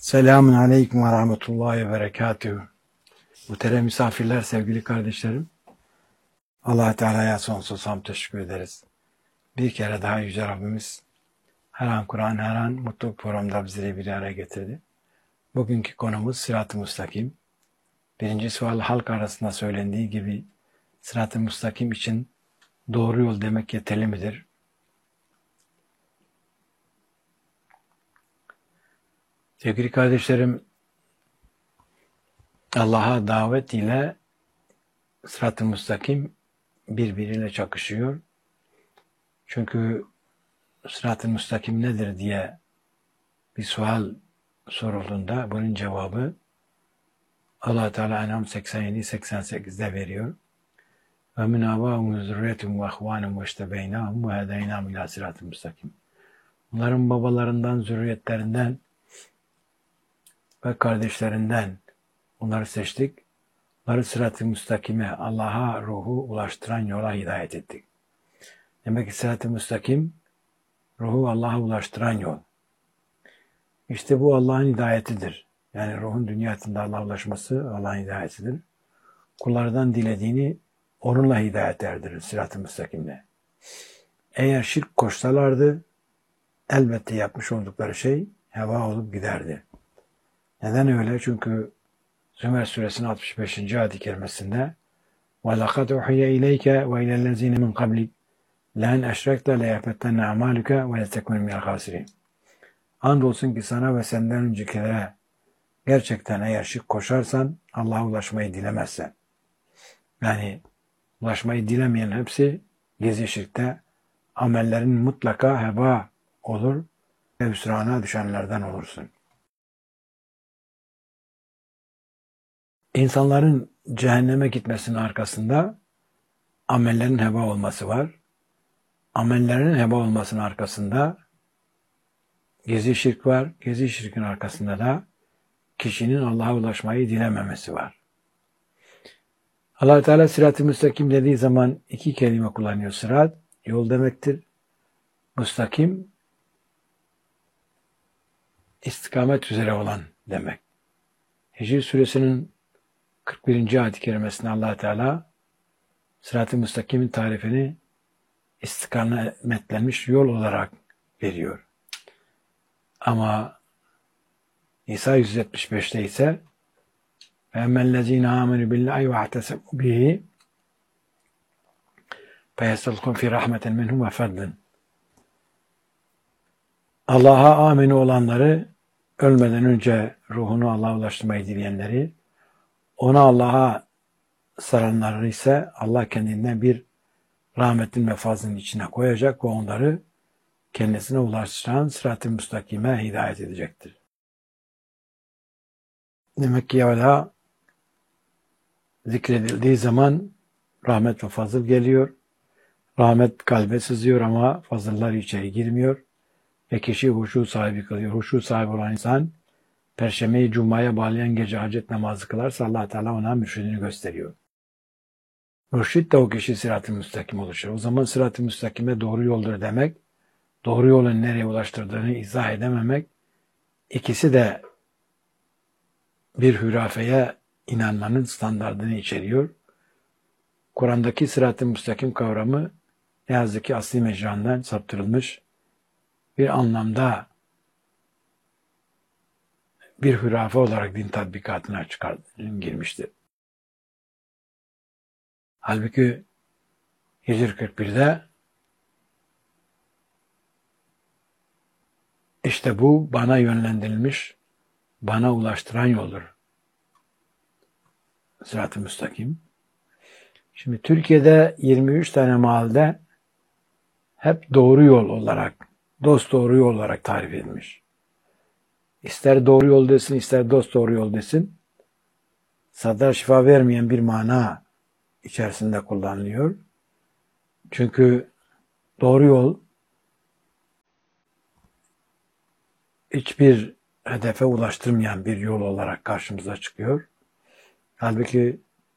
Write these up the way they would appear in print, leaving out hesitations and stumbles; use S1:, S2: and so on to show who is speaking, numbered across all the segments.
S1: Selamun Aleyküm ve Rahmetullahi ve Berekatühü. Muhterem misafirler, sevgili kardeşlerim. Allah Teala'ya sonsuz hamd teşekkür ederiz. Bir kere daha Yüce Rabbimiz her an Kur'an, her an mutluluk programda bizleri bir araya getirdi. Bugünkü konumuz Sırat-ı Müstakim. Birinci sual halk arasında söylendiği gibi Sırat-ı Müstakim için doğru yol demek yeterli midir? Sevgili kardeşlerim, Allah'a davet ile Sırat-ı Müstakim birbiriyle çakışıyor. Çünkü Sırat-ı Müstakim nedir diye bir sual sorulduğunda bunun cevabı Allah Teala En'am 87-88'de veriyor. Ve min âbâhum zürriyetum ve ihvânum ve iştebeynâhum ve hedeynâhum ilâ sırat-ı müstakim. Onların babalarından, zürriyetlerinden ve kardeşlerinden onları seçtik. Onları sırat-ı müstakime, Allah'a ruhu ulaştıran yola hidayet ettik. Demek ki sırat-ı müstakim, ruhu Allah'a ulaştıran yol. İşte bu Allah'ın hidayetidir. Yani ruhun dünyasında Allah'a ulaşması Allah'ın hidayetidir. Kullardan dilediğini onunla hidayet erdirir sırat-ı müstakimle. Eğer şirk koşsalardı elbette yapmış oldukları şey heva olup giderdi. Neden öyle? Çünkü Zümer suresinin 65. ayet-i kerimesinde وَلَقَدْ اُحِيَ اِلَيْكَ وَاِلَى الَّذ۪ينَ مِنْ قَبْلِكَ لَاَنْ اَشْرَكْتَ لَيَحْبَتَّنَّ اَعْمَالُكَ وَلَتَكُنْ مِنَ الْخَاسِرِينَ. Andolsun ki sana ve senden öncekilere gerçekten eğer şirk koşarsan Allah'a ulaşmayı dilemezsen. Yani ulaşmayı dilemeyen hepsi gizli şirkte amellerin mutlaka heba olur ve hüsrana düşenlerden olursun. İnsanların cehenneme gitmesinin arkasında amellerin heba olması var. Amellerin heba olmasının arkasında gizli şirk var. Gizli şirkin arkasında da kişinin Allah'a ulaşmayı dilememesi var. Allah Teala sırat-ı müstakim dediği zaman iki kelime kullanıyor. Sırat, yol demektir. Müstakim, istikamet üzere olan demek. Hicr suresinin 41. ayet-i kerimesinde Allah Teala sırat-ı müstakimin tarifini istikametlenmiş yol olarak veriyor. Ama İsa 175'te ise فَاَمَّا الَّذ۪ينَ آمَنُوا بِاللّٰهِ وَاَعْتَسَمُوا بِهِ فَيَسْتَلْقُمْ فِي رَحْمَةٍ مِنْهُمْ وَفَضْلٍ. Allah'a amini olanları, ölmeden önce ruhunu Allah'a ulaştırmayı dileyenleri, ona Allah'a saranları ise Allah kendinden bir rahmetin ve fazlının içine koyacak ve onları kendisine ulaştıran sırat-ı müstakime hidayet edecektir. Demek ki Yavla zikredildiği zaman rahmet ve fazıl geliyor. Rahmet kalbe sızıyor ama fazıllar içeri girmiyor. Ve kişi huşu sahibi kılıyor. Huşu sahibi olan insan Perşembeyi Cuma'ya bağlayan gece hacet namazı kılarsa Allah Teala ona mürşidini gösteriyor. Mürşid de o kişi sırat-ı müstakim oluşur. O zaman sırat-ı müstakime doğru yoldur demek, doğru yolun nereye ulaştırdığını izah edememek, ikisi de bir hürafeye inanmanın standardını içeriyor. Kur'an'daki sırat-ı müstakim kavramı ne yazık ki asli mecrandan saptırılmış bir anlamda bir hürafe olarak din tatbikatına girmiştir. Halbuki Hicr 41'de işte bu bana yönlendirilmiş, bana ulaştıran yoldur. Sırat-ı müstakim. Şimdi Türkiye'de 23 tane mahallede hep doğru yol olarak, dost doğru yol olarak tarif edilmiş. İster doğru yol desin, ister dost doğru yol desin, sadra şifa vermeyen bir mana içerisinde kullanılıyor. Çünkü doğru yol hiçbir hedefe ulaştırmayan bir yol olarak karşımıza çıkıyor. Halbuki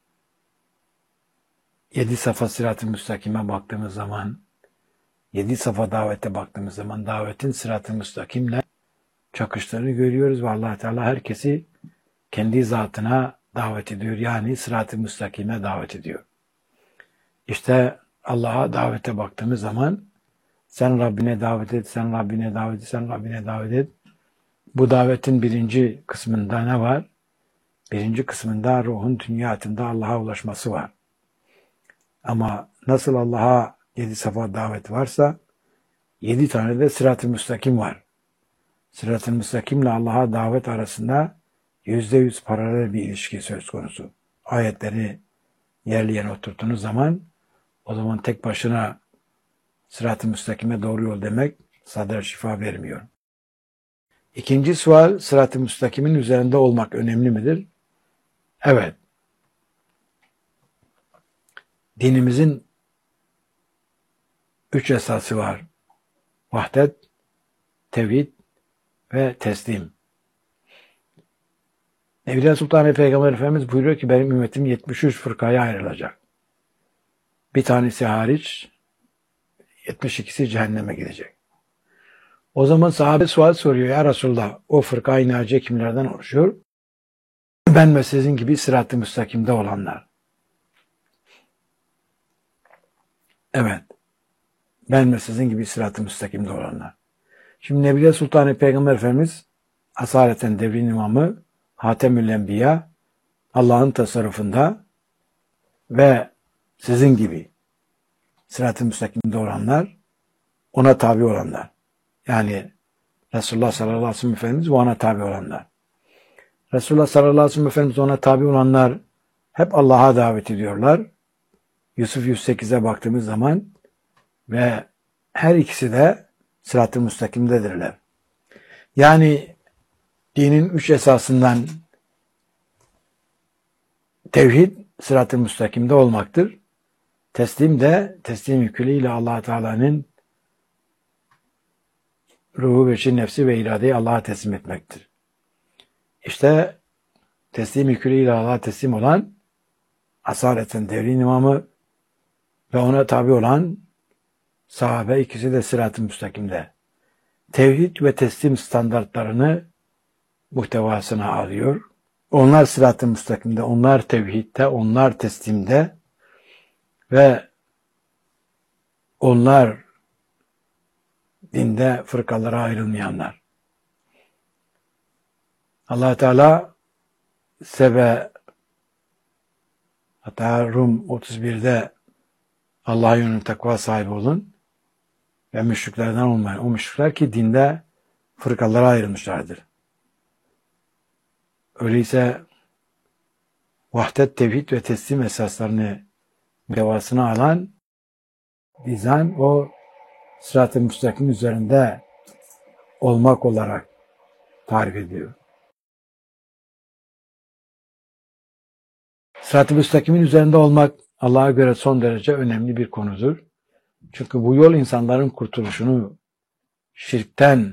S1: 7 safa sırat-ı müstakime baktığımız zaman, 7 safa davete baktığımız zaman davetin sırat-ı müstakimle çakıştığını görüyoruz ve Allah Teala herkesi kendi zatına davet ediyor. Yani sırat-ı müstakime davet ediyor. İşte Allah'a davete baktığımız zaman sen Rabbine davet et, sen Rabbine davet et, sen Rabbine davet et. Bu davetin birinci kısmında ne var? Birinci kısmında ruhun dünyatında Allah'a ulaşması var. Ama nasıl Allah'a 7 safa davet varsa 7 tane de sırat-ı müstakim var. Sırat-ı müstakimle Allah'a davet arasında %100 paralel bir ilişki söz konusu. Ayetleri yerli yerine oturttuğunuz zaman o zaman tek başına sırat-ı müstakime doğru yol demek sadece şifa vermiyor. İkinci sual, sırat-ı müstakimin üzerinde olmak önemli midir? Evet. Dinimizin 3 esası var. Vahdet, tevhid ve teslim. Evliya Sultan Peygamber Efendimiz buyuruyor ki benim ümmetim 73 fırkaya ayrılacak. Bir tanesi hariç 72'si cehenneme gidecek. O zaman sahabe sual soruyor. Ya Resulullah o fırka-i naciye kimlerden oluşuyor? Ben ve sizin gibi sırat-ı müstakimde olanlar. Evet. Ben ve sizin gibi sırat-ı müstakimde olanlar. Şimdi Evliya Sultan Peygamber Efendimiz asaleten devrin imamı Hatemül Enbiya Allah'ın tasarrufunda ve sizin gibi sırat-ı müstakimde olanlar ona tabi olanlar. Yani Resulullah sallallahu aleyhi ve sellem Efendimiz ve ona tabi olanlar. Resulullah sallallahu aleyhi ve sellem Efendimiz ona tabi olanlar hep Allah'a davet ediyorlar. Yusuf 108'e baktığımız zaman ve her ikisi de sırat-ı müstakimdedirler. Yani dinin 3 esasından tevhid sırat-ı müstakimde olmaktır. Teslim de teslim yüküyle Allah Teala'nın ruhu ve nefsi ve iradeyi Allah'a teslim etmektir. İşte teslim yüküyle Allah'a teslim olan asaleten devrin imamı ve ona tabi olan sahabe ikisi de sırat-ı müstakimde. Tevhid ve teslim standartlarını muhtevasına alıyor. Onlar sırat-ı müstakimde, onlar tevhidde, onlar teslimde ve onlar dinde fırkalara ayrılmayanlar. Allah Teala Sebe hatta Rum 31'de Allah'a yönelik takva sahibi olun ve müşriklerden olmayın. O müşrikler ki dinde fırkalara ayrılmışlardır. Öyleyse vahdet, tevhid ve teslim esaslarını devasına alan bizden o sırat-ı müstakim üzerinde olmak olarak tarif ediyor. Sırat-ı müstakimin üzerinde olmak Allah'a göre son derece önemli bir konudur. Çünkü bu yol insanların kurtuluşunu şirkten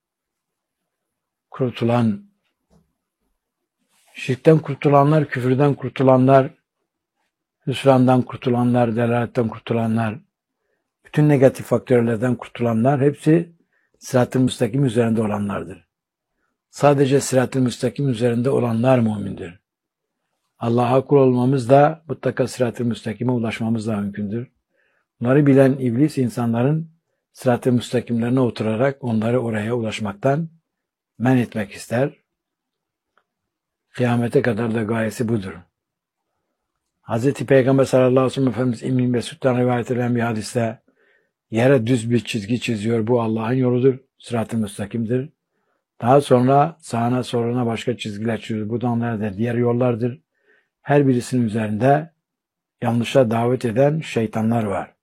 S1: kurtulanlar, küfürden kurtulanlar, hüsrandan kurtulanlar, delaletten kurtulanlar, bütün negatif faktörlerden kurtulanlar hepsi sırat-ı müstakim üzerinde olanlardır. Sadece sırat-ı müstakim üzerinde olanlar mümindir. Allah'a kul olmamız da mutlaka sırat-ı müstakime ulaşmamız da mümkündür. Bunları bilen iblis insanların sırat-ı müstakimlerine oturarak onları oraya ulaşmaktan men etmek ister. Kıyamete kadar da gayesi budur. Hz. Peygamber sallallahu aleyhi ve sellem Efendimiz İbn Mesud'dan rivayet edilen bir hadiste yere düz bir çizgi çiziyor. Bu Allah'ın yoludur. Sırat-ı müstakimdir. Daha sonra sağına soluna başka çizgiler çiziyor. Bu da onlara diğer yollardır. Her birisinin üzerinde yanlışa davet eden şeytanlar var.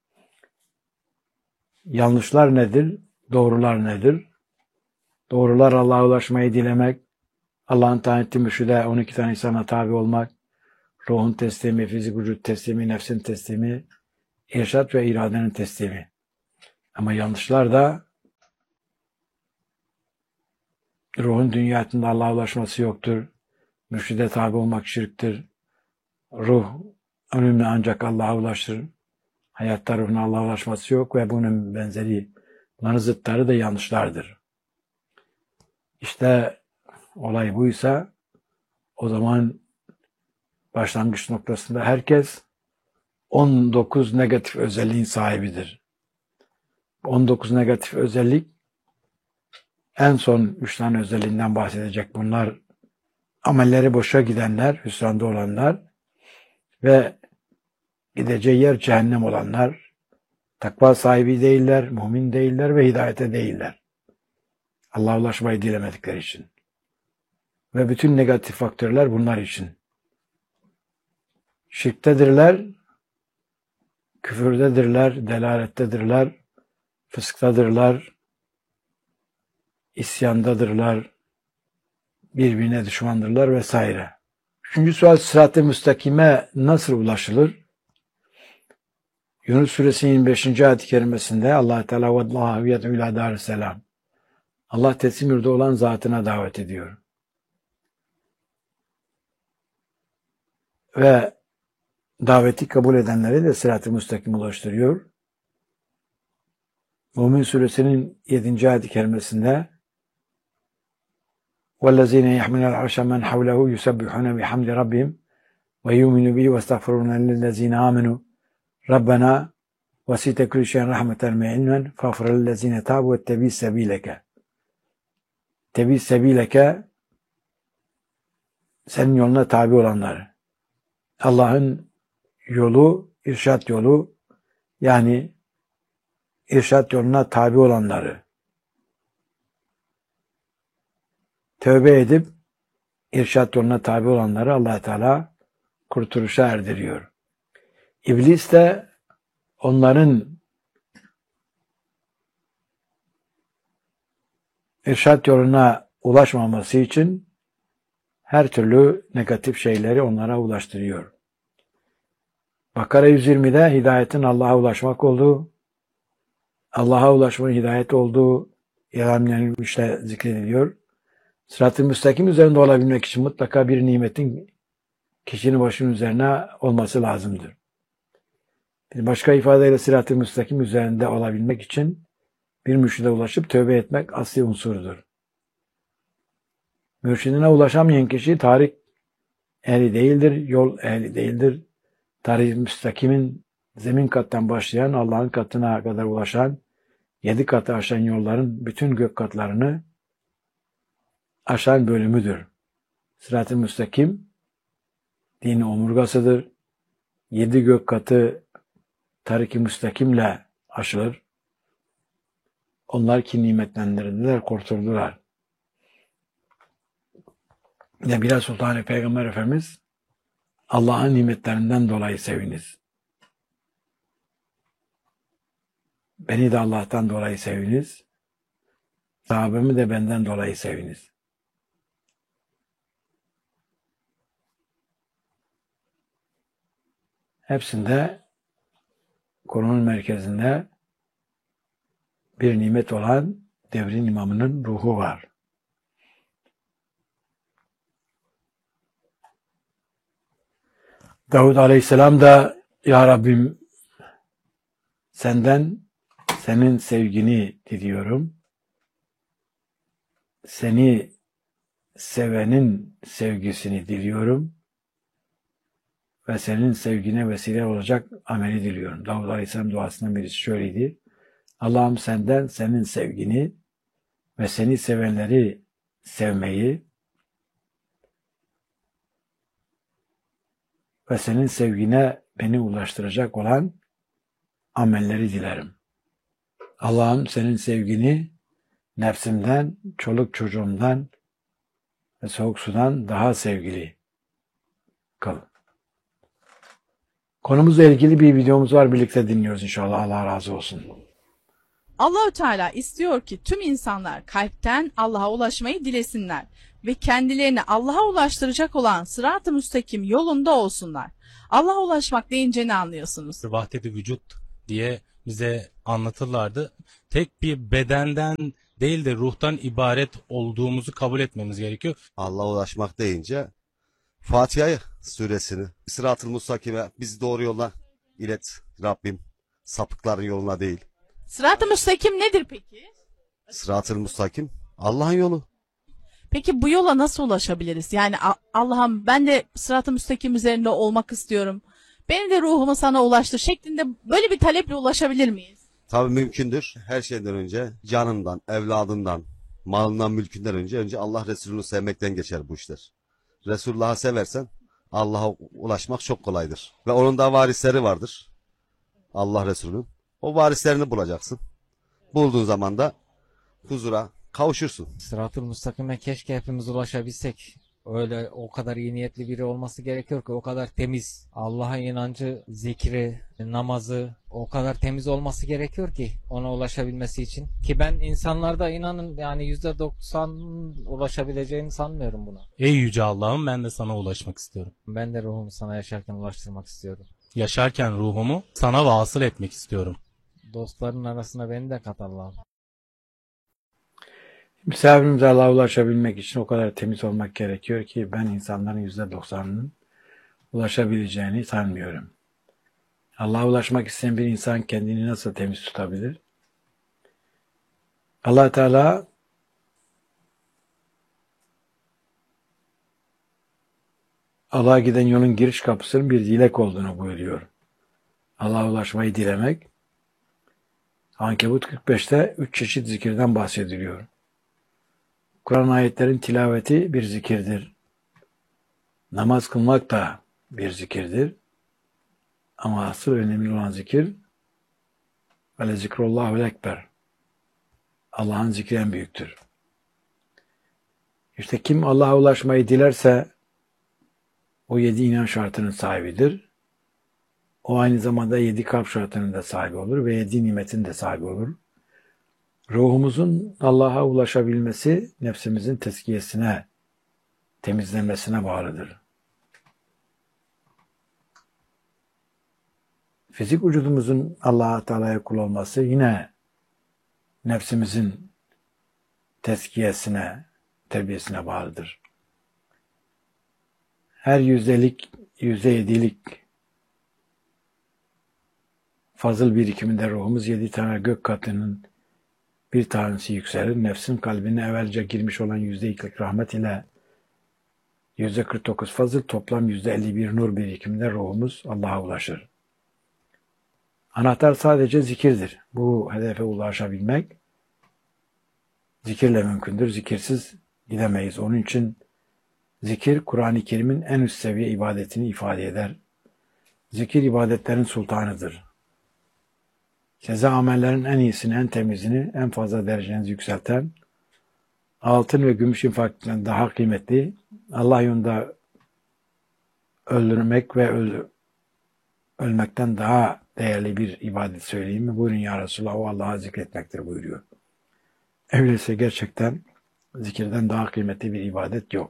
S1: Yanlışlar nedir? Doğrular nedir? Doğrular Allah'a ulaşmayı dilemek, Allah'ın tayin ettiği mürşide 12 tane insana tabi olmak, ruhun teslimi, fizik vücut teslimi, nefsin teslimi, irşat ve iradenin teslimi. Ama yanlışlar da ruhun dünyasında Allah'a ulaşması yoktur. Mürşide tabi olmak şirktir. Ruh ölümle ancak Allah'a ulaşır. Hayatta ruhun Allah'a ulaşması yok ve bunun benzeri, bunların zıtları da yanlışlardır. İşte olay buysa o zaman başlangıç noktasında herkes 19 negatif özelliğin sahibidir. 19 negatif özellik en son 3 tane özelliğinden bahsedecek. Bunlar amelleri boşa gidenler, hüsranda olanlar ve gideceği yer cehennem olanlar, takva sahibi değiller, mümin değiller ve hidayete değiller. Allah'a ulaşmayı dilemedikleri için. Ve bütün negatif faktörler bunlar için. Şirktedirler, küfürdedirler, delalettedirler, fısktadırlar, isyandadırlar, birbirine düşmandırlar vesaire. Üçüncü sual, sırat-ı müstakime nasıl ulaşılır? Yunus Suresi 25. ayet-i kerimesinde Allah Teala "Vallahu yed'u ila darisselam." Allah teslim yurdu olan zatına davet ediyor. Ve daveti kabul edenleri de sırat-ı müstakime ulaştırıyor. Mümin Suresinin 7. ayet-i kerimesinde وَالَّذ۪ينَ يَحْمِلَ الْعَرْشَ مَنْ حَوْلَهُ يُسَبِّحُونَ بِحَمْدِ رَبِّهِمْ وَيُؤْمِنُوا بِهِ وَاسْتَغْفِرُونَ لِلَّذ۪ينَ آمَنُوا رَبَّنَا وَسِعْتَ كُلَّ شَيْءٍ رَحْمَةً وَعِلْمًا فَاغْفِرْ لِلَّذ۪ينَ تَابُوا وَاتَّبِعُوا سَب۪يلَكَ. Tebi sebileke, senin yoluna tabi olanları. Allah'ın yolu, irşat yolu, yani irşat yoluna tabi olanları. Tövbe edip irşat yoluna tabi olanları Allah Teala kurtuluşa erdiriyor. İblis de onların irşat yoluna ulaşmaması için her türlü negatif şeyleri onlara ulaştırıyor. Bakara 120'de hidayetin Allah'a ulaşmak olduğu, Allah'a ulaşmanın hidayet olduğu işte zikrediliyor. Sırat-ı müstakim üzerinde olabilmek için mutlaka bir nimetin kişinin başının üzerine olması lazımdır. Bir başka ifadeyle sırat-ı müstakim üzerinde olabilmek için bir mürşide ulaşıp tövbe etmek asli unsurdur. Mürşidine ulaşamayan kişi tarik ehli değildir, yol ehli değildir. Tarik-i müstakimin zemin kattan başlayan, Allah'ın katına kadar ulaşan, 7 katı aşan yolların bütün gök katlarını aşan bölümüdür. Sırat-ı müstakim dinin omurgasıdır. 7 gök katı tarik-i müstakimle aşılır. Onlar ki nimetlendirildiler, kurtuldular. Ve Bilal Sultan Peygamber Efendimiz Allah'ın nimetlerinden dolayı seviniz. Beni de Allah'tan dolayı seviniz. Sahabemi de benden dolayı seviniz. Hepsinde konunun merkezinde bir nimet olan devrin imamının ruhu var. Davud Aleyhisselam da Ya Rabbim senden senin sevgini diliyorum. Seni sevenin sevgisini diliyorum. Ve senin sevgine vesile olacak ameli diliyorum. Davud Aleyhisselam duasından birisi şöyleydi. Allah'ım senden senin sevgini ve seni sevenleri sevmeyi ve senin sevgine beni ulaştıracak olan amelleri dilerim. Allah'ım senin sevgini nefsimden, çoluk çocuğumdan ve soğuk sudan daha sevgili kıl. Konumuzla ilgili bir videomuz var. Birlikte dinliyoruz inşallah. Allah razı olsun.
S2: Allahü Teala istiyor ki tüm insanlar kalpten Allah'a ulaşmayı dilesinler ve kendilerini Allah'a ulaştıracak olan sırat-ı müstakim yolunda olsunlar. Allah'a ulaşmak deyince ne anlıyorsunuz?
S3: Vahdet-i vücut diye bize anlatırlardı. Tek bir bedenden değil de ruhtan ibaret olduğumuzu kabul etmemiz gerekiyor.
S4: Allah'a ulaşmak deyince Fatiha suresini, Sırat-ı Mustakim'e bizi doğru yola ilet Rabbim, sapıkların yoluna değil.
S2: Sırat-ı müstakim nedir peki?
S4: Sırat-ı Mustakim Allah'ın yolu.
S2: Peki bu yola nasıl ulaşabiliriz? Yani Allah'ım ben de sırat-ı müstakim üzerinde olmak istiyorum. Beni de ruhumu sana ulaştır şeklinde böyle bir taleple ulaşabilir miyiz?
S4: Tabii mümkündür. Her şeyden önce canından, evladından, malından, mülkünden önce Allah Resulü'nü sevmekten geçer bu işler. Resulullah'ı seversen Allah'a ulaşmak çok kolaydır. Ve onun da varisleri vardır. Allah Resulü'nün. O varislerini bulacaksın. Bulduğun zaman da huzura kavuşursun.
S5: Sırat-ı müstakime keşke hepimiz ulaşabilsek. Öyle o kadar iyi niyetli biri olması gerekiyor ki o kadar temiz. Allah'a inancı, zikri, namazı o kadar temiz olması gerekiyor ki ona ulaşabilmesi için. Ki ben insanlarda inanın yani %90 ulaşabileceğini sanmıyorum buna.
S3: Ey yüce Allah'ım, ben de sana ulaşmak istiyorum.
S5: Ben de ruhumu sana yaşarken ulaştırmak istiyorum.
S3: Yaşarken ruhumu sana vasıl etmek istiyorum.
S5: Dostların arasına beni de kat Allah'ım.
S1: Misafirimize Allah'a ulaşabilmek için o kadar temiz olmak gerekiyor ki ben insanların %90'ının ulaşabileceğini sanmıyorum. Allah'a ulaşmak isteyen bir insan kendini nasıl temiz tutabilir? Allah Teala Allah'a giden yolun giriş kapısının bir dilek olduğunu buyuruyor. Allah'a ulaşmayı dilemek. Ankebut 45'te 3 çeşit zikirden bahsediliyor. Kur'an ayetlerin tilaveti bir zikirdir. Namaz kılmak da bir zikirdir. Ama asıl önemli olan zikir ve zikrullahul ekber. Allah'ın zikri en büyüktür. İşte kim Allah'a ulaşmayı dilerse o 7 inan şartının sahibidir. O aynı zamanda 7 kalp şartının da sahibi olur ve 7 nimetin de sahibi olur. Ruhumuzun Allah'a ulaşabilmesi nefsimizin tezkiyesine, temizlenmesine bağlıdır. Fizik vücudumuzun Allah Teala'ya kul olması yine nefsimizin tezkiyesine, terbiyesine bağlıdır. Her %7'lik fazıl birikiminde ruhumuz 7 tane gök katının bir tanesi yükselir. Nefsin kalbine evvelce girmiş olan %2'lik rahmet ile %49 fazıl toplam %51 nur birikiminde ruhumuz Allah'a ulaşır. Anahtar sadece zikirdir. Bu hedefe ulaşabilmek zikirle mümkündür. Zikirsiz gidemeyiz. Onun için zikir Kur'an-ı Kerim'in en üst seviye ibadetini ifade eder. Zikir ibadetlerin sultanıdır. Size amellerin en iyisini, en temizini, en fazla derecenizi yükselten, altın ve gümüş infakından daha kıymetli, Allah yolunda öldürmek ve ölmekten daha değerli bir ibadet söyleyeyim mi? Buyurun ya Resulallah, o Allah'a zikretmektir buyuruyor. Öyleyse gerçekten zikirden daha kıymetli bir ibadet yok.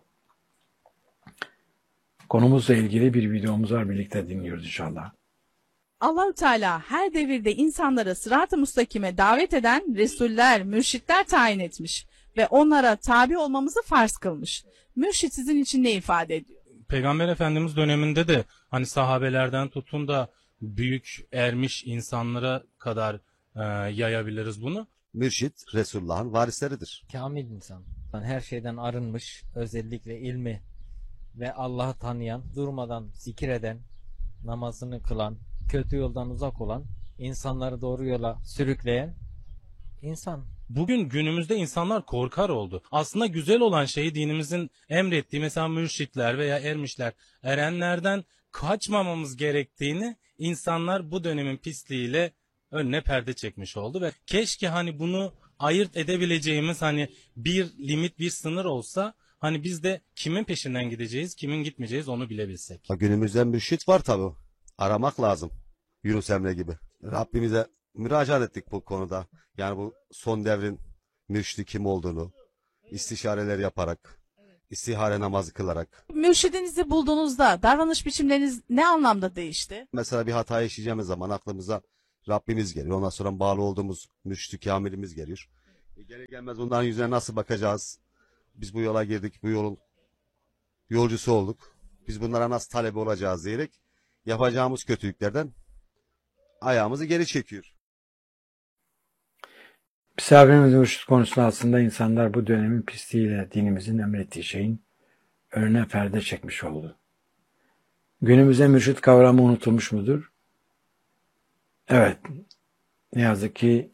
S1: Konumuzla ilgili bir videomuz var, birlikte dinliyoruz inşallah.
S2: Allahü Teala her devirde insanları sırat-ı müstakime davet eden resuller, mürşitler tayin etmiş ve onlara tabi olmamızı farz kılmış. Mürşit sizin için ne ifade ediyor?
S3: Peygamber Efendimiz döneminde de hani sahabelerden tutun da büyük ermiş insanlara kadar yayabiliriz bunu.
S4: Mürşit Resulullah'ın varisleridir.
S5: Kamil insan. Her şeyden arınmış, özellikle ilmi ve Allah'ı tanıyan, durmadan zikir eden, namazını kılan, kötü yoldan uzak olan, insanları doğru yola sürükleyen insan.
S3: Bugün günümüzde insanlar korkar oldu. Aslında güzel olan şeyi dinimizin emrettiği, mesela mürşitler veya ermişler, erenlerden kaçmamamız gerektiğini insanlar bu dönemin pisliğiyle önüne perde çekmiş oldu ve keşke hani bunu ayırt edebileceğimiz hani bir limit, bir sınır olsa, hani biz de kimin peşinden gideceğiz, kimin gitmeyeceğiz onu bilebilsek.
S4: Günümüzde mürşit var tabii. Aramak lazım. Yunus Emre gibi. Rabbimize müracaat ettik bu konuda. Yani bu son devrin mürşidi kim olduğunu istişareler yaparak, istihare namazı kılarak.
S2: Mürşidinizi bulduğunuzda davranış biçimleriniz ne anlamda değişti?
S4: Mesela bir hata işleyeceğimiz zaman aklımıza Rabbimiz geliyor. Ondan sonra bağlı olduğumuz mürşid-i kamilimiz geliyor. Gelir gelmez onların yüzüne nasıl bakacağız? Biz bu yola girdik, bu yolun yolcusu olduk. Biz bunlara nasıl talebe olacağız diyerek yapacağımız kötülüklerden ayağımızı geri çekiyor.
S1: Misafirimiz mürşit konusunda aslında insanlar bu dönemin pisliğiyle dinimizin emrettiği şeyin önüne perde çekmiş oldu. Günümüzde mürşit kavramı unutulmuş mudur? Evet. Ne yazık ki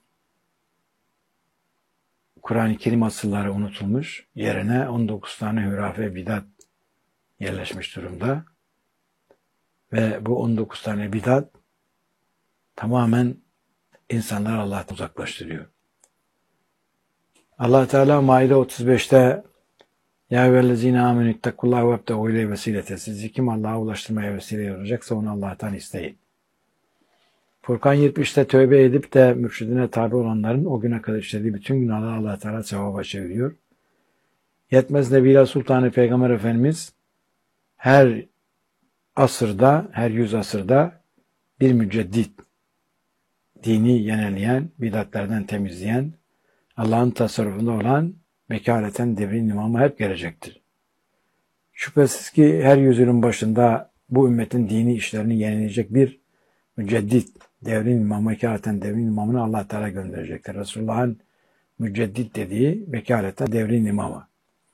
S1: Kur'an-ı Kerim asılları unutulmuş. Yerine 19 tane hurafe bidat yerleşmiş durumda. Ve bu 19 tane bidat tamamen insanları Allah'tan uzaklaştırıyor. Allah Teala Maide 35'te Ya eyyühellezine amenü ittakullaha ve ebtegu ileyhi vesilete. Sizi kim Allah'a ulaştırmaya vesile olacaksa onu Allah'tan isteyin. Furkan 70'te tövbe edip de mürşidine tabi olanların o güne kadar işlediği bütün günahları Allah Teala sevaba çeviriyor. Yetmez Nebila Sultanı Peygamber Efendimiz her asırda, her 100 asırda bir müceddit, dini yenileyen, bidatlerden temizleyen, Allah'ın tasarrufunda olan vekaleten devrin imamı hep gelecektir. Şüphesiz ki her yüzyılın başında bu ümmetin dini işlerini yenileyecek bir müceddit, devrin imamı, vekaleten devrin imamını Allah Teala gönderecektir. Resulullah'ın müceddit dediği vekaleten devrin imamı.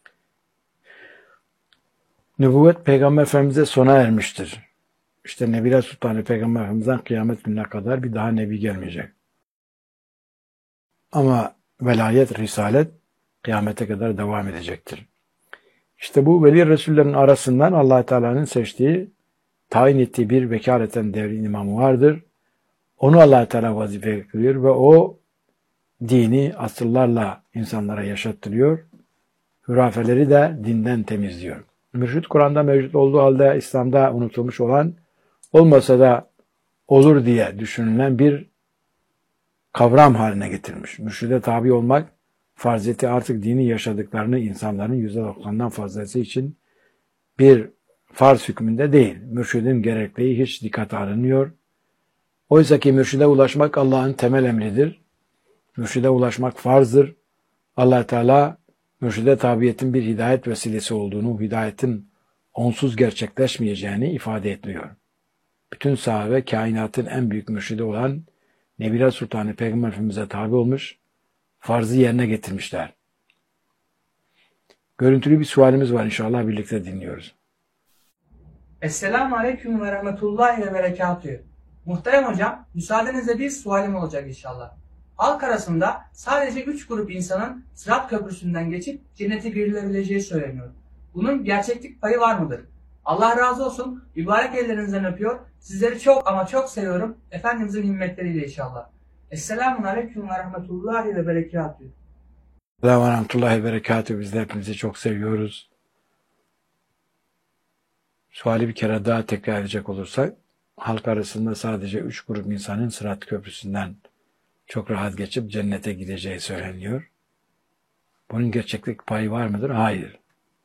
S1: Nübüvvet Peygamber Efendimiz'e sona ermiştir. İşte Nebila Sultanı Peygamber Efendimiz'den kıyamet gününe kadar bir daha nebi gelmeyecek. Ama velayet, risalet kıyamete kadar devam edecektir. İşte bu veli Resullerin arasından Allah Teala'nın seçtiği, tayin ettiği bir vekaleten devrin imamı vardır. Onu Allah Teala vazife kılıyor ve o dini asırlarla insanlara yaşattırıyor. Hurafeleri de dinden temizliyor. Mürşid Kur'an'da mevcut olduğu halde İslam'da unutulmuş olan, olmasa da olur diye düşünülen bir kavram haline getirmiş. Mürşide tabi olmak, farziyeti artık dini yaşadıklarını insanların %90'dan fazlası için bir farz hükmünde değil. Mürşidin gerekliliği hiç dikkate alınmıyor. Oysa ki mürşide ulaşmak Allah'ın temel emridir. Mürşide ulaşmak farzdır. Allah Teala mürşide tabiyetin bir hidayet vesilesi olduğunu, hidayetin onsuz gerçekleşmeyeceğini ifade etmiyor. Bütün sahabe kainatın en büyük mürşidi olan Nebila Sultanı Peygamber Efendimiz'e tabi olmuş, farzı yerine getirmişler. Görüntülü bir sualimiz var, inşallah birlikte dinliyoruz.
S6: Esselamu Aleyküm ve Rahmetullahi ve Berekatühü. Muhterem hocam, müsaadenizle bir sualim olacak inşallah. Halk arasında sadece 3 grup insanın Sırat Köprüsü'nden geçip cennete girilebileceği söyleniyor. Bunun gerçeklik payı var mıdır? Allah razı olsun, mübarek ellerinizden öpüyor. Sizleri çok ama çok seviyorum. Efendimizin himmetleriyle inşallah. Esselamu Aleyküm ve Rahmetullahi ve Berekatühü.
S1: Selamun Aleyküm ve Berekatühü. Biz de hepinizi çok seviyoruz. Suali bir kere daha tekrar edecek olursak, halk arasında sadece 3 grup insanın Sırat Köprüsü'nden çok rahat geçip cennete gideceği söyleniyor. Bunun gerçeklik payı var mıdır? Hayır.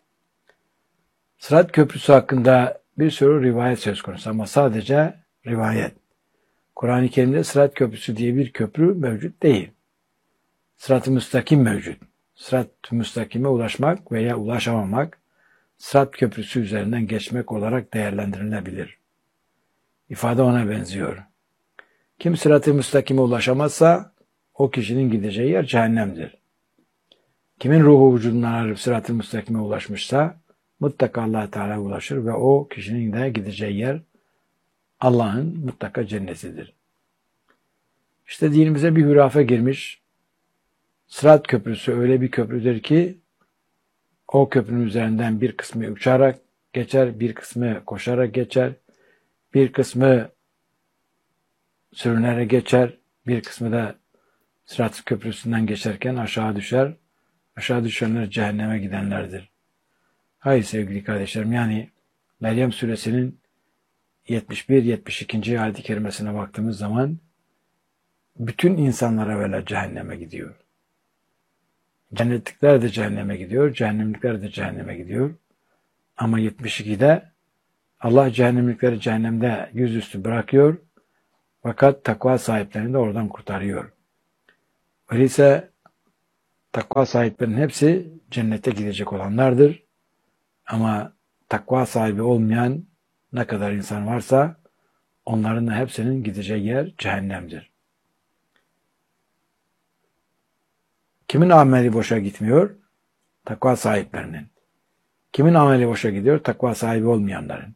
S1: Sırat Köprüsü hakkında bir sürü rivayet söz konusu ama sadece rivayet. Kur'an-ı Kerim'de Sırat Köprüsü diye bir köprü mevcut değil. Sırat-ı müstakim mevcut. Sırat-ı müstakime ulaşmak veya ulaşamamak, Sırat Köprüsü üzerinden geçmek olarak değerlendirilebilir. İfade ona benziyor. Kim Sırat-ı müstakime ulaşamazsa, o kişinin gideceği yer cehennemdir. Kimin ruhu vücudundan ayrılıp Sırat-ı müstakime ulaşmışsa, mutlaka Allah Teala ulaşır ve o kişinin de gideceği yer Allah'ın mutlaka cennetidir. İşte dinimize bir hurafe girmiş. Sırat Köprüsü öyle bir köprüdür ki o köprünün üzerinden bir kısmı uçarak geçer, bir kısmı koşarak geçer, bir kısmı sürünerek geçer, bir kısmı da Sırat Köprüsü'nden geçerken aşağı düşer. Aşağı düşenler cehenneme gidenlerdir. Hayır sevgili kardeşlerim, yani Meryem suresinin 71-72. ayet-i kerimesine baktığımız zaman bütün insanlara böyle cehenneme gidiyor. Cennetlikler de cehenneme gidiyor, cehennemlikler de cehenneme gidiyor. Ama 72'de Allah cehennemlikleri cehennemde yüzüstü bırakıyor, fakat takva sahiplerini de oradan kurtarıyor. Öyleyse takva sahiplerinin hepsi cennete gidecek olanlardır. Ama takva sahibi olmayan ne kadar insan varsa onların da hepsinin gideceği yer cehennemdir. Kimin ameli boşa gitmiyor? Takva sahiplerinin. Kimin ameli boşa gidiyor? Takva sahibi olmayanların.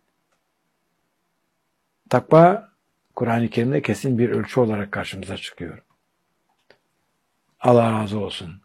S1: Takva, Kur'an-ı Kerim'de kesin bir ölçü olarak karşımıza çıkıyor. Allah razı olsun.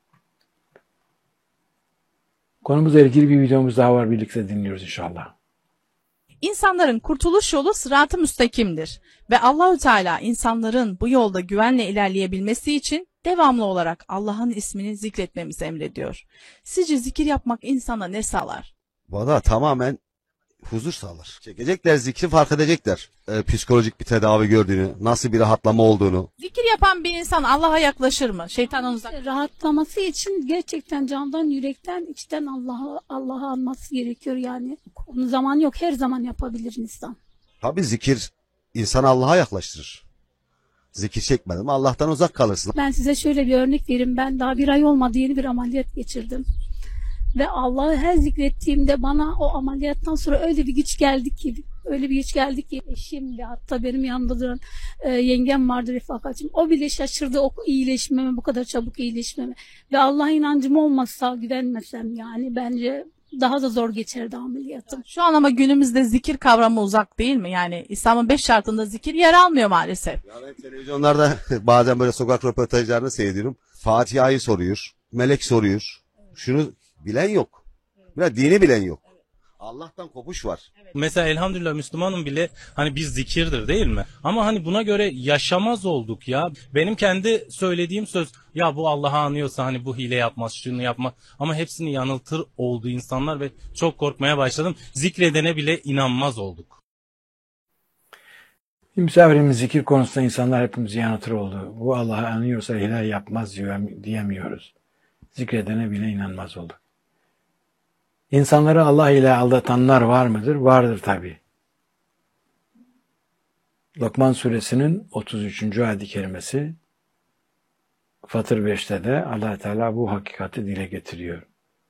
S1: Konumuzla ilgili bir videomuz daha var. Birlikte dinliyoruz inşallah.
S2: İnsanların kurtuluş yolu sırat-ı müstakimdir ve Allahü Teala insanların bu yolda güvenle ilerleyebilmesi için devamlı olarak Allah'ın ismini zikretmemizi emrediyor. Sizce zikir yapmak insana ne sağlar?
S4: Valla tamamen huzur sağlar. Çekecekler zikri, fark edecekler. Psikolojik bir tedavi gördüğünü, nasıl bir rahatlama olduğunu.
S2: Zikir yapan bir insan Allah'a yaklaşır mı? Şeytandan uzak.
S7: Rahatlaması için gerçekten candan, yürekten, içten Allah'ı anması gerekiyor yani. Onun zaman yok, her zaman yapabilir insan.
S4: Tabii zikir insanı Allah'a yaklaştırır. Zikir çekmedin mi Allah'tan uzak kalırsın.
S7: Ben size şöyle bir örnek vereyim. Ben daha bir ay olmadı yeni bir ameliyat geçirdim. Ve Allah'ı her zikrettiğimde bana o ameliyattan sonra öyle bir güç geldi ki, eşim ve hatta benim yanımda duran yengem vardı, refakatçim. O bile şaşırdı o iyileşmeme, bu kadar çabuk iyileşmeme. Ve Allah'a inancım olmasa, güvenmesem yani bence daha da zor geçerdi ameliyatım.
S2: Şu an ama günümüzde zikir kavramı uzak değil mi? Yani İslam'ın 5 şartında zikir yer almıyor maalesef.
S4: Ya ben televizyonlarda bazen böyle sokak röportajlarını seyrediyorum. Fatiha'yı soruyor, melek soruyor. Şunu bilen yok. Ya dini bilen yok. Allah'tan kopuş var.
S3: Mesela elhamdülillah Müslümanım bile hani biz zikirdir değil mi? Ama hani buna göre yaşamaz olduk ya. Benim kendi söylediğim söz ya bu Allah'ı anıyorsa hani bu hile yapmaz, şunu yapmaz. Ama hepsini yanıltır oldu insanlar ve çok korkmaya başladım. Zikredene bile inanmaz olduk.
S1: Misafirimiz zikir konusunda insanlar hepimizi yanıltır oldu. Bu Allah'ı anıyorsa hile yapmaz diyemiyoruz. Zikredene bile inanmaz olduk. İnsanları Allah ile aldatanlar var mıdır? Vardır tabi. Lokman suresinin 33. ayet-i kerimesi Fatır 5'te de Allah Teala bu hakikati dile getiriyor.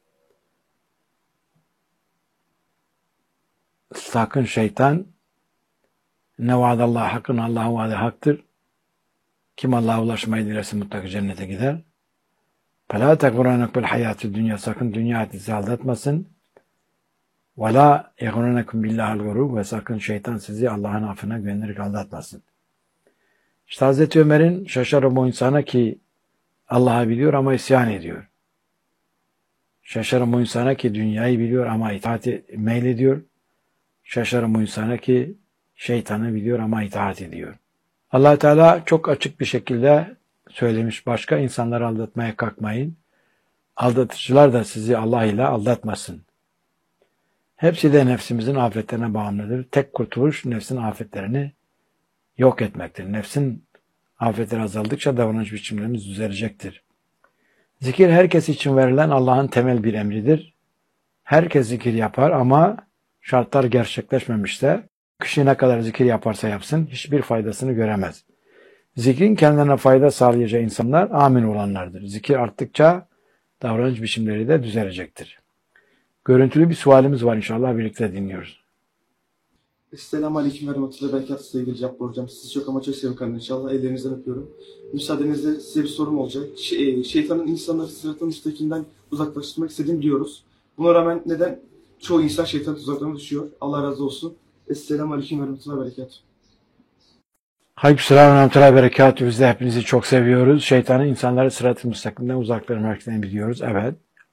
S1: Sakın şeytan ne vaadallah hakkın, Allah'ın vaadi haktır. Kim Allah'a ulaşmayı dilerse mutlaka cennete gider. فَلَا تَغْرُنَكْ بِالْحَيَاتِ dünya, sakın dünya hayatı sizi aldatmasın. وَلَا يَغْرُنَكُمْ بِاللّٰهِ الْغُرُورِ ve sakın şeytan sizi Allah'ın affına güvenerek aldatmasın. İşte Hazreti Ömer'in şaşarım o insana ki Allah'ı biliyor ama isyan ediyor. Şaşarım o insana ki dünyayı biliyor ama itaati meylediyor. Şaşarım o insana ki şeytanı biliyor ama itaat ediyor. Allah Teala çok açık bir şekilde söylemiş, başka insanları aldatmaya kalkmayın. Aldatıcılar da sizi Allah ile aldatmasın. Hepsi de nefsimizin afetlerine bağımlıdır. Tek kurtuluş nefsin afetlerini yok etmektir. Nefsin afetleri azaldıkça davranış biçimlerimiz düzelecektir. Zikir herkes için verilen Allah'ın temel bir emridir. Herkes zikir yapar ama şartlar gerçekleşmemişse kişi ne kadar zikir yaparsa yapsın hiçbir faydasını göremez. Zikrin kendilerine fayda sağlayacağı insanlar amin olanlardır. Zikir arttıkça davranış biçimleri de düzelecektir. Görüntülü bir sualimiz var, inşallah birlikte dinliyoruz.
S8: Esselamu Aleyküm ve Rahmetullahi ve Berekatuhu sevgili Cabbar Hocam. Sizi çok ama çok seviyorum inşallah. Ellerinizden öpüyorum. Müsaadenizle size bir sorum olacak. Şeytanın insanları sıratın müstakinden uzaklaştırmak istediğini biliyoruz. Buna rağmen neden çoğu insan şeytan tuzaklarına düşüyor? Allah razı olsun. Esselamu Aleyküm ve Rahmetullahi ve Berekatuhu.
S1: Aleykümselam ve rahmetullahi ve berekatuhu. Biz de hepinizi çok seviyoruz. Şeytanın insanları sırat-ı müstakimden uzaklarını biliyoruz. Evet.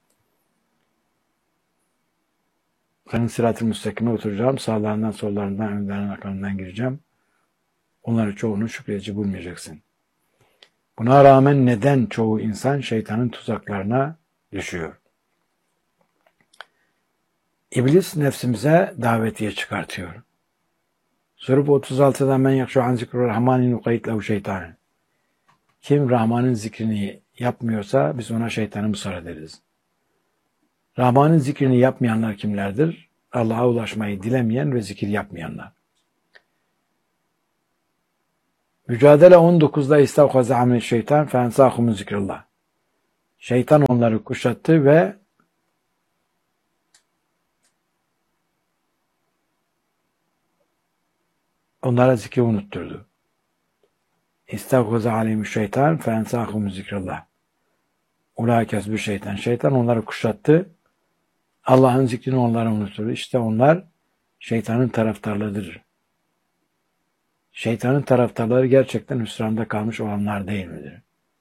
S1: Senin sırat-ı müstakime oturacağım. Sağlarından, sollarından, önlerinden, arkalarından gireceğim. Onları çoğunu şükredici bulmayacaksın. Buna rağmen neden çoğu insan şeytanın tuzaklarına düşüyor? İblis nefsimize davetiye çıkartıyor. Sorup 36'da men yakşu an zikru rahmanin ukayit lehu şeytanın. Kim Rahman'ın zikrini yapmıyorsa biz ona şeytanı musar ederiz. Rahman'ın zikrini yapmayanlar kimlerdir? Allah'a ulaşmayı dilemeyen ve zikir yapmayanlar. Mücadele 19'da İstavkaza amel şeytan fensahum zikrullah. Şeytan onları kuşattı ve onlara zikri unutturdu. İstavkaza aleyhim şeytan fensahum zikrullah. Ulaike hizbü şeytan. Şeytan onları kuşattı. Allah'ın zikrini onlara unutturdu. İşte onlar şeytanın taraftarlarıdır. Şeytanın taraftarları gerçekten hüsranda kalmış olanlar değil midir?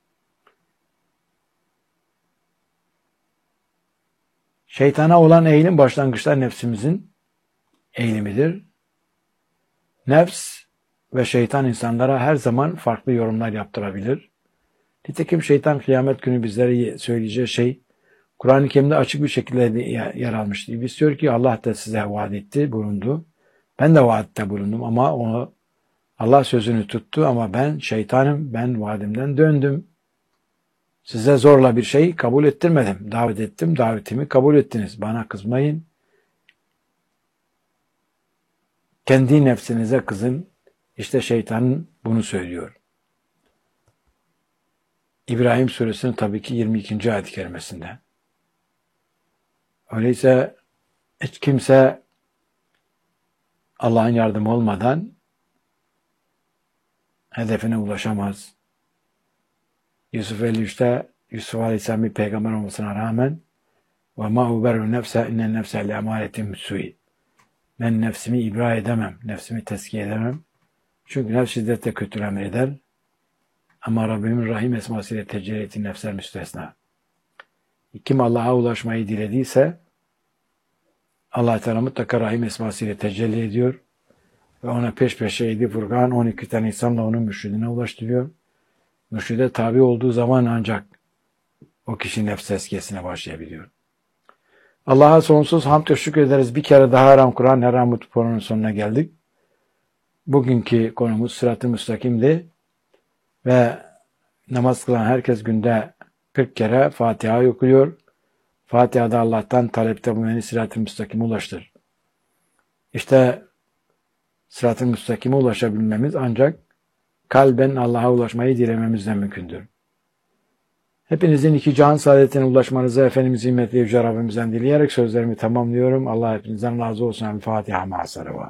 S1: Şeytana olan eğilim başlangıçta nefsimizin eğilimidir. Nefs ve şeytan insanlara her zaman farklı yorumlar yaptırabilir. Nitekim şeytan kıyamet günü bizlere söyleyeceği şey Kur'an-ı Kerim'de açık bir şekilde yer almıştı. İblis diyor ki Allah da size vaat etti, bulundu. Ben de vaatte bulundum ama Allah sözünü tuttu ama ben şeytanım, ben vaadimden döndüm. Size zorla bir şey kabul ettirmedim. Davet ettim, davetimi kabul ettiniz. Bana kızmayın. Kendi nefsinize kızın. İşte şeytanın bunu söylüyor. İbrahim suresinin tabii ki 22. ayet-i kerimesinde. Öyleyse hiç kimse Allah'ın yardımı olmadan hedefine ulaşamaz. Yusuf 53'te Yusuf Aleyhisselam bir peygamber olmasına rağmen وَمَا اُبَرُّ نَفْسَ اِنَّ النَّفْسَ لَاَمَارَةٍ بِالسُّوءِ Ben nefsimi ibra edemem, nefsimi tezkiye edemem. Çünkü nefs şiddetle kötü emreder. Ama Rabbimin Rahim esmasıyla tecelli ettiği nefsler müstesna. Kim Allah'a ulaşmayı dilediyse Allah Teala mutlaka Rahim esmasıyla tecelli ediyor ve ona peş peşe 7 Furkan 12 tane insanla onun mürşidine ulaştırıyor. Mürşide tabi olduğu zaman ancak o kişi nefs tezkiyesine başlayabiliyor. Allah'a sonsuz hamd ve şükür ederiz. Bir kere daha Haram Kur'an Haram Mutlu'nun sonuna geldik. Bugünkü konumuz Sırat-ı Müstakim'di. Ve namaz kılan herkes günde 40 kere Fatiha okuyor. Fatiha'da Allah'tan talepte bu beni Sırat-ı Müstakim'e ulaştır. İşte Sırat-ı Müstakim'e ulaşabilmemiz ancak kalben Allah'a ulaşmayı dilememizle mümkündür. Hepinizin iki cihan saadetine ulaşmanızı Efendimiz'in himmetli Yüce Rabbimizden dileyerek sözlerimi tamamlıyorum. Allah hepinizden razı olsun. El-Fatiha ma'as-salavat.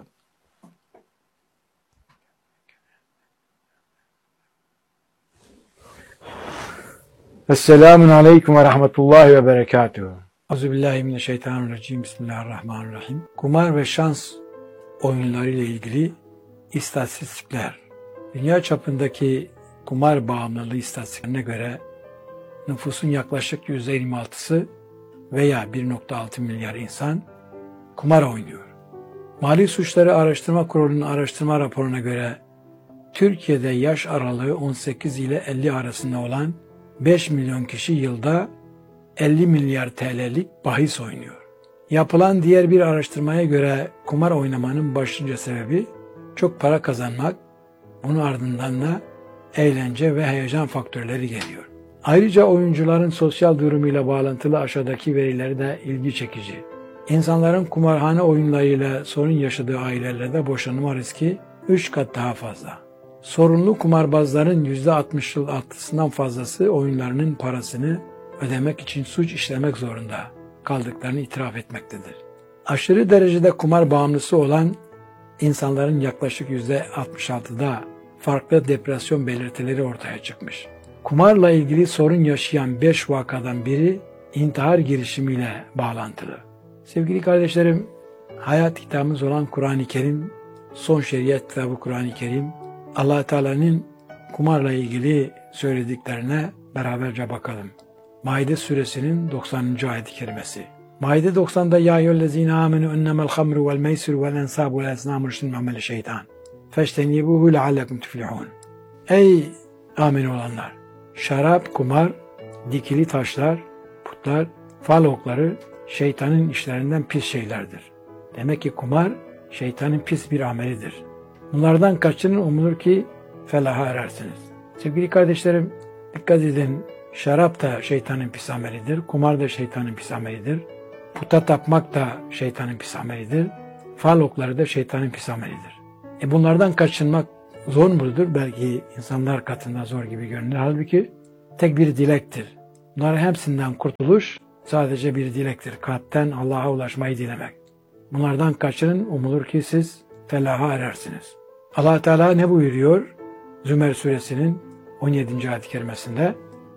S1: Esselamun aleyküm ve rahmetullahi ve berekatuhu. Euzubillahimineşşeytanirracim. Bismillahirrahmanirrahim. Kumar ve şans oyunları ile ilgili istatistikler. Dünya çapındaki kumar bağımlılığı istatistiklerine göre nüfusun yaklaşık %26'sı veya 1,6 milyar insan kumar oynuyor. Mali Suçları Araştırma Kurulu'nun araştırma raporuna göre Türkiye'de yaş aralığı 18 ile 50 arasında olan 5 milyon kişi yılda 50 milyar TL'lik bahis oynuyor. Yapılan diğer bir araştırmaya göre kumar oynamanın başlıca sebebi çok para kazanmak, bunun ardından da eğlence ve heyecan faktörleri geliyor. Ayrıca oyuncuların sosyal durumuyla bağlantılı aşağıdaki verileri de ilgi çekici. İnsanların kumarhane oyunlarıyla sorun yaşadığı ailelerde boşanma riski 3 kat daha fazla. Sorunlu kumarbazların %66'sından fazlası oyunlarının parasını ödemek için suç işlemek zorunda kaldıklarını itiraf etmektedir. Aşırı derecede kumar bağımlısı olan insanların yaklaşık %66'da farklı depresyon belirtileri ortaya çıkmış. Kumarla ilgili sorun yaşayan 5 vakadan biri intihar girişimiyle bağlantılı. Sevgili kardeşlerim, hayat kitabımız olan Kur'an-ı Kerim, son şeriat kitabı Kur'an-ı Kerim, Allah Teala'nın kumarla ilgili söylediklerine beraberce bakalım. Maide suresinin 90. ayet-i kerimesi. Maide 90'da ya eyyühellezine amenu ennemel hamru vel meysir vel ensabu vel esnamu rüştün ameli şeytan. Feştenibuhu leallekum tuflihun. Ey amin olanlar! Şarap, kumar, dikili taşlar, putlar, fal okları şeytanın işlerinden pis şeylerdir. Demek ki kumar şeytanın pis bir amelidir. Bunlardan kaçının umulur ki felaha erersiniz. Sevgili kardeşlerim, dikkat edin. Şarap da şeytanın pis amelidir. Kumar da şeytanın pis amelidir. Puta tapmak da şeytanın pis amelidir. Fal okları da şeytanın pis amelidir. Bunlardan kaçınmak zor mudur? Belki insanlar katında zor gibi görünür. Halbuki tek bir dilektir. Bunların hepsinden kurtuluş sadece bir dilektir. Kalpten Allah'a ulaşmayı dilemek. Bunlardan kaçının umulur ki siz felaha erersiniz. Allah Teala ne buyuruyor? Zümer suresinin 17. ayet-i kerimesinde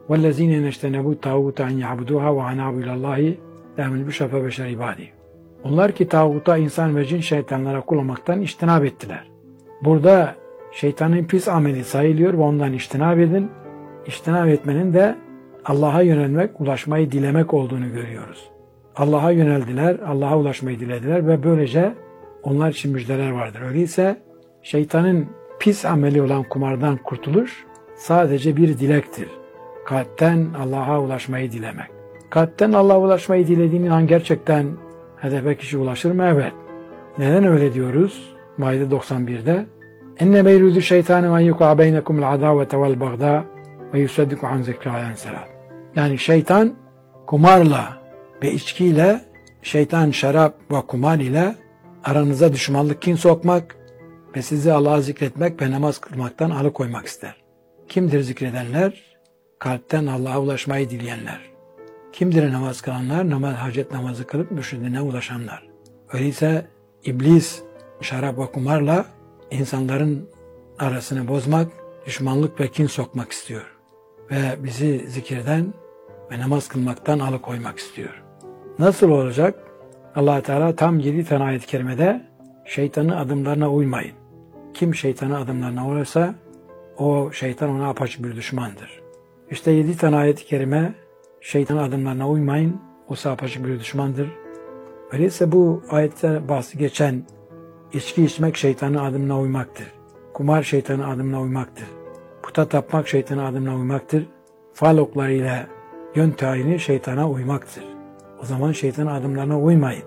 S1: وَالَّذ۪ينَ نَجْتَنَبُوا تَاغُوتَ اَنْ يَعْبُدُوهَا وَعَنَابُوا اِلَى اللّٰهِ لَهُمُ الْبُشْرَى فَبَشِّرْ عِبَادِهِ. Onlar ki tağuta, insan ve cin şeytanlara kul olmaktan içtinab ettiler. Burada şeytanın pis ameli sayılıyor ve ondan içtinab edin. İçtinab etmenin de Allah'a yönelmek, ulaşmayı dilemek olduğunu görüyoruz. Allah'a yöneldiler, Allah'a ulaşmayı dilediler ve böylece onlar için müjdeler vardır. Öyleyse şeytanın pis ameli olan kumardan kurtuluş sadece bir dilektir. Kalpten Allah'a ulaşmayı dilemek. Kalpten Allah'a ulaşmayı dilediğin an gerçekten hedefe kişi ulaşır mı? Evet. Neden öyle diyoruz? Maide 91'de اِنَّمَا يُرِيدُ الشَّيْطَانُ اَنْ يُقَعَ بَيْنَكُمُ الْعَدَاوَةَ وَالْبَغْضَاءَ وَيُصَدِّقُ عَنْ ذِكْرِ اللّٰهِ السَّلَامِ. Yani şeytan kumarla ve içkiyle, şeytan şarap ve kumar ile aranıza düşmanlık, kin sokmak ve sizi Allah'a zikretmek ve namaz kılmaktan alıkoymak ister. Kimdir zikredenler? Kalpten Allah'a ulaşmayı dileyenler. Kimdir namaz kılanlar? Hacet namazı kılıp mürşidine ulaşanlar. Öyleyse iblis şarap ve kumarla insanların arasını bozmak, düşmanlık ve kin sokmak istiyor. Ve bizi zikirden ve namaz kılmaktan alıkoymak istiyor. Nasıl olacak? Allah Teala tam 7 tane ayet-i kerimede şeytanın adımlarına uymayın. Kim şeytanın adımlarına uyarsa o şeytan ona apaçık bir düşmandır. İşte 7 tane ayet-i kerime şeytanın adımlarına uymayın, o apaçık bir düşmandır. Öyleyse bu ayette bahsi geçen içki içmek şeytanın adımına uymaktır. Kumar şeytanın adımına uymaktır. Puta tapmak şeytanın adımına uymaktır. Fal oklarıyla yön tayini şeytana uymaktır. O zaman şeytanın adımlarına uymayın.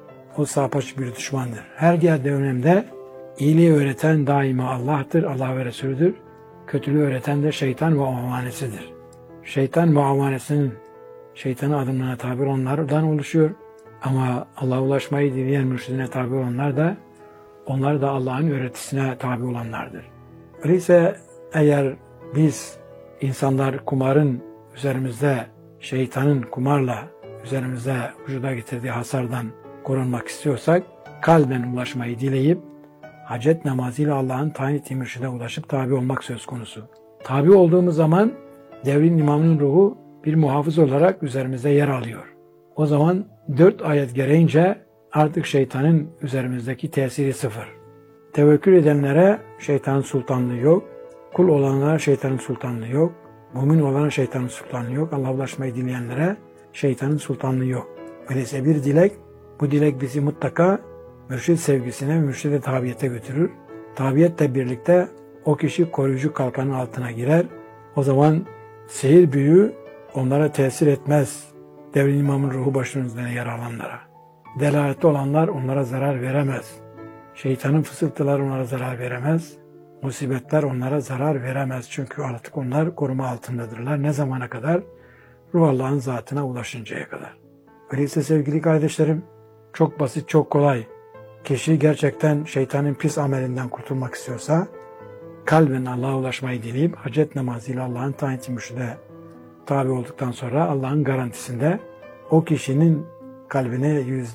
S1: O apaçık bir düşmandır. Her yerde önemde iyiliği öğreten daima Allah'tır, Allah ve Resulüdür. Kötülüğü öğreten de şeytan ve avanesidir. Şeytan ve avanesinin şeytanın adımlarına tabi olanlardan oluşuyor. Ama Allah'a ulaşmayı dileyen mürşidine tabi olanlar da onlar da Allah'ın öğretisine tabi olanlardır. Öyleyse eğer biz insanlar kumarın üzerimizde, şeytanın kumarla üzerimizde vücuda getirdiği hasardan korunmak istiyorsak kalben ulaşmayı dileyip hacet namazıyla Allah'ın tayin ettiği mürşide ulaşıp tabi olmak söz konusu. Tabi olduğumuz zaman devrin imamının ruhu bir muhafız olarak üzerimizde yer alıyor. O zaman 4 ayet gereğince artık şeytanın üzerimizdeki tesiri sıfır. Tevekkül edenlere şeytanın sultanlığı yok. Kul olanlara şeytanın sultanlığı yok. Mümin olana şeytanın sultanlığı yok. Allah'a ulaşmayı dileyenlere şeytanın sultanlığı yok. Öyleyse bir dilek, bu dilek bizi mutlaka mürşid sevgisine ve mürşide tabiyete götürür. Tabiyetle birlikte o kişi koruyucu kalkanın altına girer. O zaman sihir büyü onlara tesir etmez. Devrin imamın ruhu başının üzerine yer alanlara. Delaletli olanlar onlara zarar veremez. Şeytanın fısıltıları onlara zarar veremez. Musibetler onlara zarar veremez. Çünkü artık onlar koruma altındadırlar. Ne zamana kadar? Ruh Allah'ın zatına ulaşıncaya kadar. Öyleyse sevgili kardeşlerim, çok basit, çok kolay. Kişi gerçekten şeytanın pis amelinden kurtulmak istiyorsa, kalben Allah'a ulaşmayı dileyip, hacet namazıyla Allah'ın tayin ettiği mürşide tabi olduktan sonra Allah'ın garantisinde o kişinin kalbine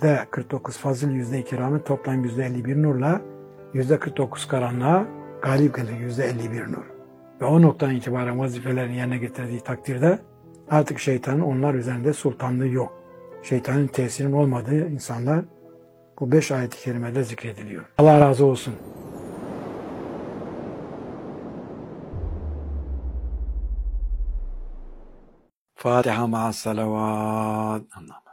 S1: %49 fazıl, %2 rahmet, toplam %51 nurla %49 karanlığa galip gelir, %51 nur. Ve o noktadan itibaren vazifelerini yerine getirdiği takdirde artık şeytanın onlar üzerinde sultanlığı yok. Şeytanın tesirinin olmadığı insanlar bu 5 ayet-i kerimede zikrediliyor. Allah razı olsun. Fatiha ma'as salavat.